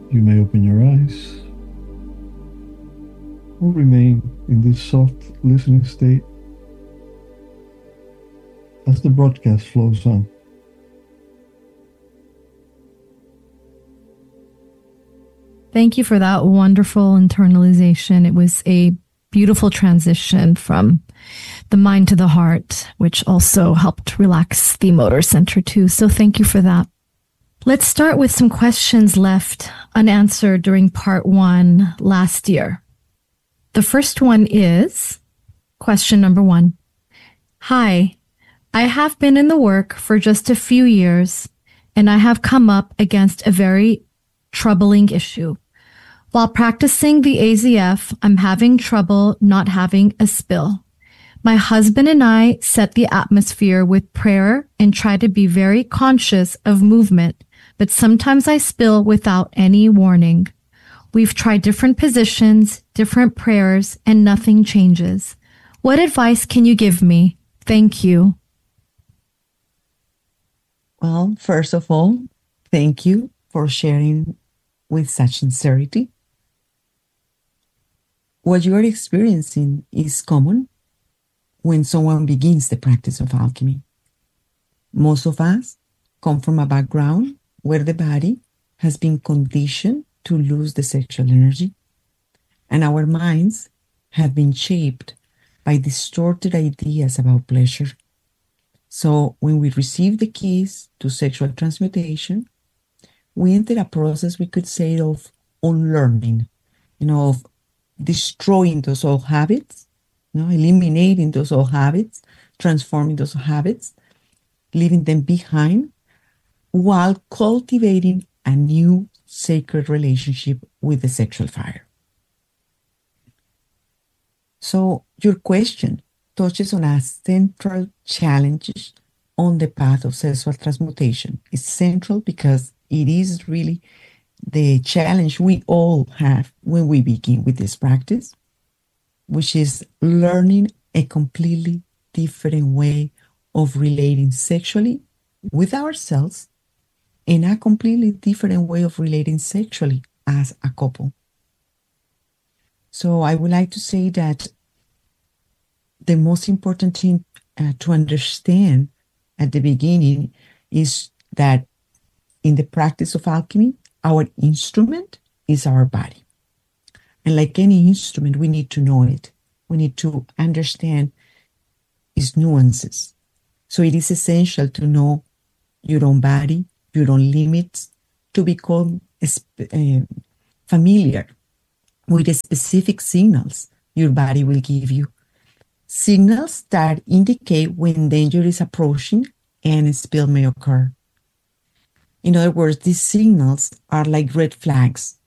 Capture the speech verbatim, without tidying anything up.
You may open your eyes or remain in this soft listening state as the broadcast flows on. Thank you for that wonderful internalization. It was a beautiful transition from the mind to the heart, which also helped relax the motor center too. So thank you for that. Let's start with some questions left unanswered during part one last year. The first one is question number one. Hi, I have been in the work for just a few years, and I have come up against a very troubling issue. While practicing the A Z F, I'm having trouble not having a spill. My husband and I set the atmosphere with prayer and try to be very conscious of movement, but sometimes I spill without any warning. We've tried different positions, different prayers, and nothing changes. What advice can you give me? Thank you. Well, first of all, thank you for sharing with such sincerity. What you are experiencing is common when someone begins the practice of alchemy. Most of us come from a background where the body has been conditioned to lose the sexual energy, and our minds have been shaped by distorted ideas about pleasure. So when we receive the keys to sexual transmutation, we enter a process, we could say, of unlearning, you know, of destroying those old habits, you know, eliminating those old habits, transforming those habits, leaving them behind, while cultivating a new sacred relationship with the sexual fire. So your question touches on a central challenge on the path of sexual transmutation. It's central because it is really the challenge we all have when we begin with this practice, which is learning a completely different way of relating sexually with ourselves and a completely different way of relating sexually as a couple. So I would like to say that the most important thing uh, to understand at the beginning is that in the practice of alchemy, our instrument is our body. And like any instrument, we need to know it. We need to understand its nuances. So it is essential to know your own body, your own limits, to become uh, familiar with the specific signals your body will give you. Signals that indicate when danger is approaching and a spill may occur. In other words, these signals are like red flags